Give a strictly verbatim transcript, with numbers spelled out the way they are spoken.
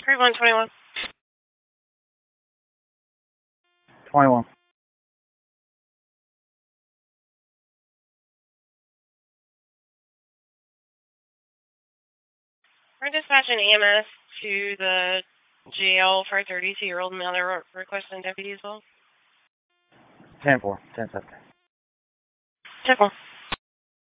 one twenty-one. twenty-one. We're dispatching E M S to the jail for a thirty-two-year-old male that re- requesting deputy as well. ten four. ten seven. ten four.